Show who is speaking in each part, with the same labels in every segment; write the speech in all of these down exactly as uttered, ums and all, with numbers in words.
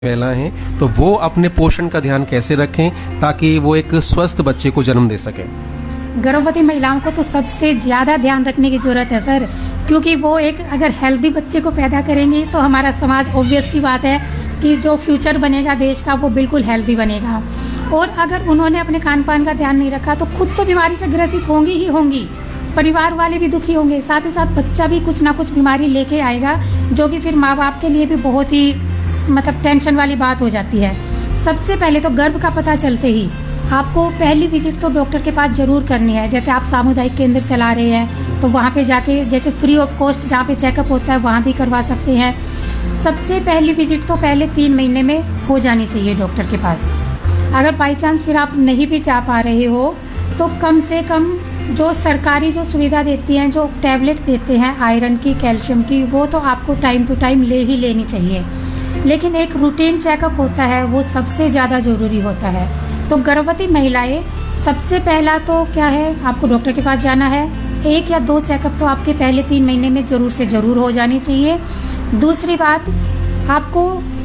Speaker 1: महिला हैं तो वो अपने पोषण का ध्यान कैसे रखें ताकि वो एक स्वस्थ बच्चे को जन्म दे सकें?
Speaker 2: गर्भवती महिलाओं को तो सबसे ज़्यादा ध्यान रखने की ज़रूरत है सर, क्योंकि वो एक अगर हेल्दी बच्चे को पैदा करेंगी तो हमारा समाज, ऑब्वियस सी बात है कि जो फ्यूचर बनेगा देश का वो बिल्कुल हेल्दी बनेगा। और अगर उन्होंने अपने खान पान का ध्यान नहीं रखा तो खुद तो बीमारी से ग्रसित होंगी ही होंगी, परिवार वाले भी दुखी होंगे, साथ ही साथ बच्चा भी कुछ ना कुछ बीमारी लेके आएगा, जो कि फिर माँ बाप के लिए भी बहुत ही मतलब टेंशन वाली बात हो जाती है। सबसे पहले तो गर्भ का पता चलते ही आपको पहली विजिट तो डॉक्टर के पास जरूर करनी है। जैसे आप सामुदायिक केंद्र चला रहे हैं तो वहाँ पे जाके जैसे फ्री ऑफ कॉस्ट जहाँ पे चेकअप होता है वहाँ भी करवा सकते हैं। सबसे पहली विजिट तो पहले तीन महीने में हो जानी चाहिए डॉक्टर के पास। अगर बाई चांस फिर आप नहीं भी जा पा रहे हो तो कम से कम जो सरकारी जो सुविधा देती हैं, जो टैबलेट देते हैं आयरन की, कैल्शियम की, वो तो आपको टाइम टू टाइम ले ही लेनी चाहिए। लेकिन एक रूटीन चेकअप होता है वो सबसे ज़्यादा ज़रूरी होता है। तो गर्भवती महिलाएं सबसे पहला तो क्या है, आपको डॉक्टर के पास जाना है। एक या दो चेकअप तो आपके पहले तीन महीने में ज़रूर से ज़रूर हो जानी चाहिए। दूसरी बात, आपको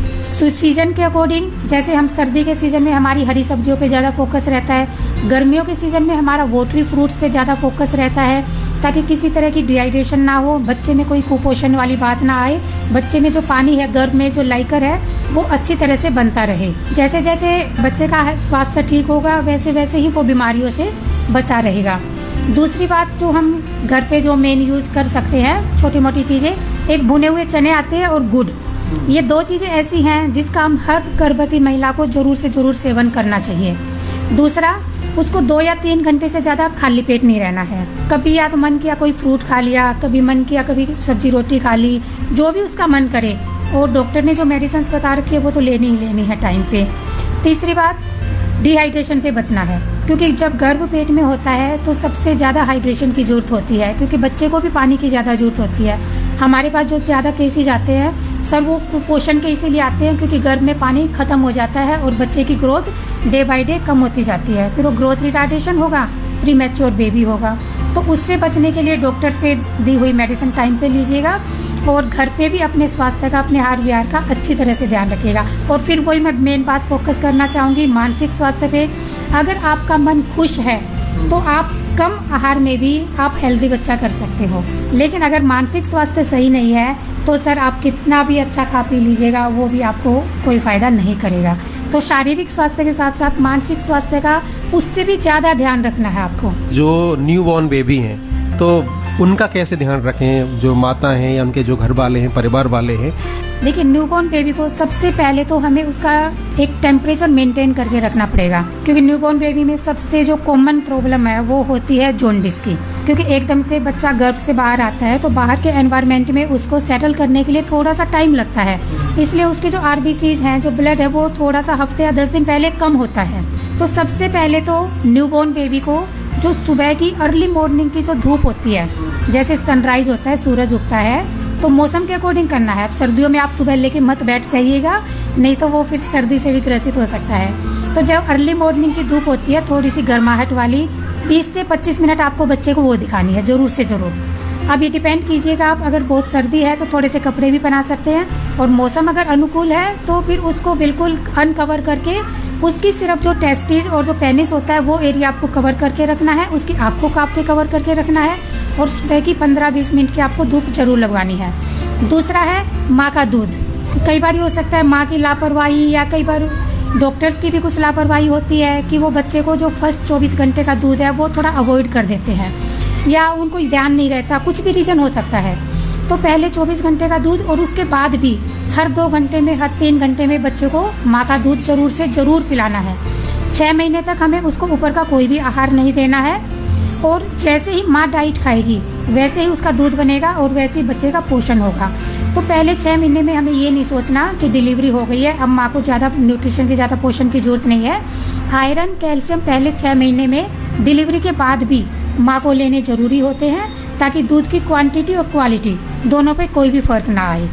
Speaker 2: सीजन के अकॉर्डिंग, जैसे हम सर्दी के सीज़न में हमारी हरी सब्जियों पे ज़्यादा फोकस रहता है, गर्मियों के सीज़न में हमारा वॉटरी फ्रूट्स पे ज़्यादा फोकस रहता है, ताकि किसी तरह की डिहाइड्रेशन ना हो, बच्चे में कोई कुपोषण वाली बात ना आए, बच्चे में जो पानी है, गर्भ में जो लाइकर है वो अच्छी तरह से बनता रहे। जैसे जैसे बच्चे का स्वास्थ्य ठीक होगा वैसे वैसे ही वो बीमारियों से बचा रहेगा। दूसरी बात जो हम घर पे जो मेन यूज कर सकते हैं, छोटी मोटी चीज़ें, एक भुने हुए चने आते हैं और गुड़, ये दो चीज़ें ऐसी हैं जिसका हम हर गर्भवती महिला को जरूर से जरूर सेवन करना चाहिए। दूसरा, उसको दो या तीन घंटे से ज़्यादा खाली पेट नहीं रहना है। कभी या तो मन किया कोई फ्रूट खा लिया, कभी मन किया कभी सब्जी रोटी खा ली, जो भी उसका मन करे। और डॉक्टर ने जो मेडिसिन बता रखी है वो तो लेनी ही लेनी है टाइम पे। तीसरी बात, डिहाइड्रेशन से बचना है, क्योंकि जब गर्भ पेट में होता है तो सबसे ज़्यादा हाइड्रेशन की जरूरत होती है, क्योंकि बच्चे को भी पानी की ज़्यादा जरूरत होती है। हमारे पास जो ज़्यादा केसेज आते हैं सर वो कुपोषण के इसीलिए आते हैं क्योंकि गर्भ में पानी खत्म हो जाता है और बच्चे की ग्रोथ डे बाय डे कम होती जाती है, फिर वो ग्रोथ रिटार्डेशन होगा, प्री मैच्योर बेबी होगा। तो उससे बचने के लिए डॉक्टर से दी हुई मेडिसिन टाइम पे लीजिएगा और घर पे भी अपने स्वास्थ्य का, अपने आहार विहार का अच्छी तरह से ध्यान रखिएगा। और फिर वही मैं मेन बात फोकस करना चाहूँगी मानसिक स्वास्थ्य पे। अगर आपका मन खुश है तो आप कम आहार में भी आप हेल्दी बच्चा कर सकते हो, लेकिन अगर मानसिक स्वास्थ्य सही नहीं है तो सर आप कितना भी अच्छा खा पी लीजिएगा वो भी आपको कोई फायदा नहीं करेगा। तो शारीरिक स्वास्थ्य के साथ साथ मानसिक स्वास्थ्य का उससे भी ज़्यादा ध्यान रखना है आपको।
Speaker 1: जो न्यू बॉर्न बेबी हैं तो उनका कैसे ध्यान रखें, जो माता हैं या उनके जो घर वाले हैं, परिवार वाले हैं?
Speaker 2: देखिए, न्यूबॉर्न बेबी को सबसे पहले तो हमें उसका एक टेम्परेचर मेंटेन करके रखना पड़ेगा, क्योंकि न्यूबॉर्न बेबी में सबसे जो कॉमन प्रॉब्लम है वो होती है जॉन्डिस की। क्योंकि एकदम से बच्चा गर्भ से बाहर आता है तो बाहर के एनवायरनमेंट में उसको सेटल करने के लिए थोड़ा सा टाइम लगता है, इसलिए उसके जो आरबीसीज हैं, जो ब्लड है, वो थोड़ा सा हफ्ते या दस दिन पहले कम होता है। तो सबसे पहले तो न्यूबॉर्न बेबी को जो सुबह की अर्ली मॉर्निंग की जो धूप होती है, जैसे सनराइज होता है, सूरज उगता है, तो मौसम के अकॉर्डिंग करना है। अब सर्दियों में आप सुबह लेके मत बैठ जाइएगा, नहीं तो वो फिर सर्दी से भी ग्रसित हो सकता है। तो जब अर्ली मॉर्निंग की धूप होती है, थोड़ी सी गर्माहट वाली, बीस से पच्चीस मिनट आपको बच्चे को वो दिखानी है जरूर से जरूर। अब ये डिपेंड कीजिएगा, आप अगर बहुत सर्दी है तो थोड़े से कपड़े भी पहना सकते हैं, और मौसम अगर अनुकूल है तो फिर उसको बिल्कुल अनकवर करके उसकी सिर्फ जो टेस्टिस और जो पेनिस होता है वो एरिया आपको कवर करके रखना है, उसकी आंखों को आपके कवर करके रखना है, और सुबह की पंद्रह बीस मिनट की आपको धूप जरूर लगवानी है। दूसरा है माँ का दूध। कई बार हो सकता है माँ की लापरवाही या कई बार डॉक्टर्स की भी कुछ लापरवाही होती है कि वो बच्चे को जो फर्स्ट चौबीस घंटे का दूध है वो थोड़ा अवॉइड कर देते हैं, या उनको ध्यान नहीं रहता, कुछ भी रीजन हो सकता है। तो पहले चौबीस घंटे का दूध और उसके बाद भी हर दो घंटे में, हर तीन घंटे में बच्चे को माँ का दूध जरूर से जरूर पिलाना है। छः महीने तक हमें उसको ऊपर का कोई भी आहार नहीं देना है, और जैसे ही माँ डाइट खाएगी वैसे ही उसका दूध बनेगा और वैसे ही बच्चे का पोषण होगा। तो पहले छः महीने में हमें ये नहीं सोचना कि डिलीवरी हो गई है, अब माँ को ज़्यादा न्यूट्रिशन की, ज़्यादा पोषण की जरूरत नहीं है। आयरन, कैल्शियम पहले छः महीने में, डिलीवरी के बाद भी माँ को लेने जरूरी होते हैं, ताकि दूध की क्वांटिटी और क्वालिटी दोनों पे कोई भी फर्क ना आए।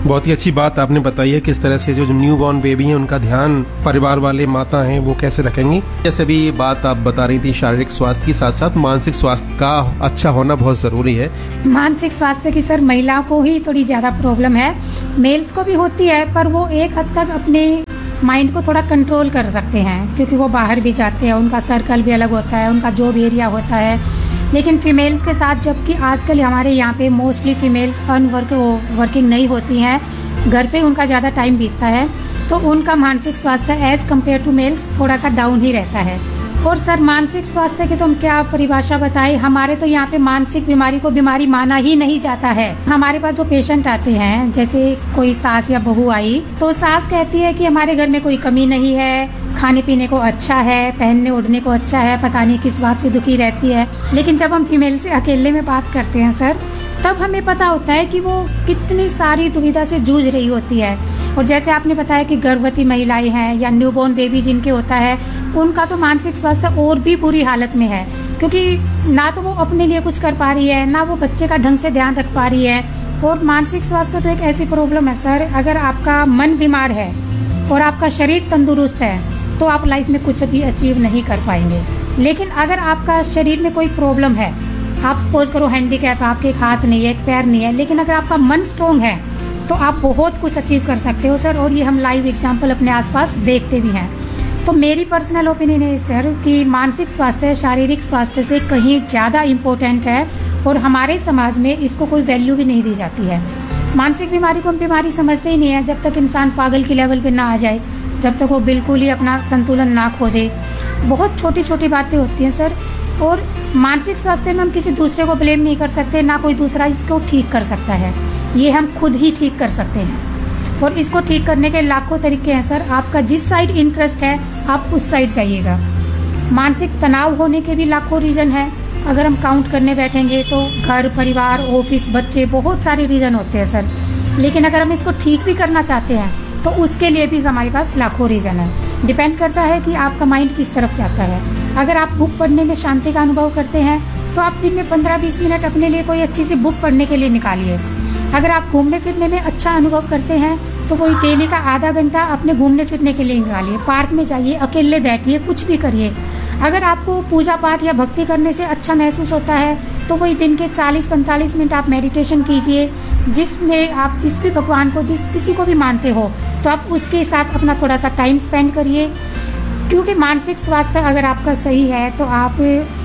Speaker 1: बहुत ही अच्छी बात आपने बताई है, किस तरह से जो न्यू बॉर्न बेबी हैं उनका ध्यान परिवार वाले माता हैं वो कैसे रखेंगी। जैसे भी बात आप बता रही थी शारीरिक स्वास्थ्य के साथ साथ मानसिक स्वास्थ्य का अच्छा होना बहुत जरूरी है।
Speaker 2: मानसिक स्वास्थ्य की सर महिलाओं को ही थोड़ी ज्यादा प्रॉब्लम है, मेल्स को भी होती है, पर वो एक हद तक अपने माइंड को थोड़ा कंट्रोल कर सकते हैं क्योंकि वो बाहर भी जाते हैं, उनका सर्कल भी अलग होता है, उनका जॉब एरिया होता है। लेकिन फीमेल्स के साथ, जबकि आजकल हमारे यहाँ पे मोस्टली फीमेल्स अनवर्क वर्किंग नहीं होती हैं, घर पे उनका ज़्यादा टाइम बीतता है, तो उनका मानसिक स्वास्थ्य एज कम्पेयर टू मेल्स थोड़ा सा डाउन ही रहता है। और सर मानसिक स्वास्थ्य की तो हम क्या परिभाषा बताएं, हमारे तो यहाँ पे मानसिक बीमारी को बीमारी माना ही नहीं जाता है। हमारे पास जो पेशेंट आते हैं, जैसे कोई सास या बहू आई, तो सास कहती है कि हमारे घर में कोई कमी नहीं है, खाने पीने को अच्छा है, पहनने ओढ़ने को अच्छा है, पता नहीं किस बात से दुखी रहती है। लेकिन जब हम फीमेल से अकेले में बात करते हैं सर, तब हमें पता होता है कि वो कितनी सारी दुविधा से जूझ रही होती है। और जैसे आपने बताया कि गर्भवती महिलाएं हैं या न्यूबॉर्न बेबी जिनके होता है, उनका तो मानसिक स्वास्थ्य और भी बुरी हालत में है, क्योंकि ना तो वो अपने लिए कुछ कर पा रही है, ना वो बच्चे का ढंग से ध्यान रख पा रही है। और मानसिक स्वास्थ्य तो एक ऐसी प्रॉब्लम है सर, अगर आपका मन बीमार है और आपका शरीर तंदुरुस्त है तो आप लाइफ में कुछ भी अचीव नहीं कर पाएंगे। लेकिन अगर आपका शरीर में कोई प्रॉब्लम है, आप सपोज करो हैंडीकैप, आपके एक हाथ नहीं है, एक पैर नहीं है, लेकिन अगर आपका मन स्ट्रोंग है तो आप बहुत कुछ अचीव कर सकते हो सर। और ये हम लाइव एग्जांपल अपने आसपास देखते भी हैं। तो मेरी पर्सनल ओपिनियन है सर कि मानसिक स्वास्थ्य शारीरिक स्वास्थ्य से कहीं ज़्यादा इम्पोर्टेंट है और हमारे समाज में इसको कोई वैल्यू भी नहीं दी जाती है। मानसिक बीमारी को हम बीमारी समझते ही नहीं है जब तक इंसान पागल की लेवल पे ना आ जाए, जब तक वो बिल्कुल ही अपना संतुलन ना खो दे। बहुत छोटी छोटी बातें होती हैं सर। और मानसिक स्वास्थ्य में हम किसी दूसरे को ब्लेम नहीं कर सकते, ना कोई दूसरा इसको ठीक कर सकता है, ये हम खुद ही ठीक कर सकते हैं। और इसको ठीक करने के लाखों तरीके हैं सर। आपका जिस साइड इंटरेस्ट है आप उस साइड जाइएगा। मानसिक तनाव होने के भी लाखों रीजन है, अगर हम काउंट करने बैठेंगे तो घर, परिवार, ऑफिस, बच्चे, बहुत सारे रीजन होते हैं सर। लेकिन अगर हम इसको ठीक भी करना चाहते हैं तो उसके लिए भी हमारे पास लाखों रीजन है। डिपेंड करता है कि आपका माइंड किस तरफ जाता है। अगर आप बुक पढ़ने में शांति का अनुभव करते हैं तो आप दिन में पंद्रह बीस मिनट अपने लिए कोई अच्छी सी बुक पढ़ने के लिए निकालिए। अगर आप घूमने फिरने में अच्छा अनुभव करते हैं तो वही डेली का आधा घंटा अपने घूमने फिरने के लिए निकालिए। पार्क में जाइए, अकेले बैठिए, कुछ भी करिए। अगर आपको पूजा पाठ या भक्ति करने से अच्छा महसूस होता है तो वही दिन के चालीस पैंतालीस मिनट आप मेडिटेशन कीजिए, जिसमें आप जिस भी भगवान को, जिस किसी को भी मानते हो, तो आप उसके साथ अपना थोड़ा सा टाइम स्पेंड करिए। क्योंकि मानसिक स्वास्थ्य अगर आपका सही है तो आप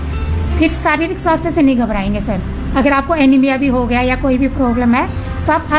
Speaker 2: फिर शारीरिक स्वास्थ्य से नहीं घबराएंगे सर। अगर आपको एनीमिया भी हो गया या कोई भी प्रॉब्लम है तो आप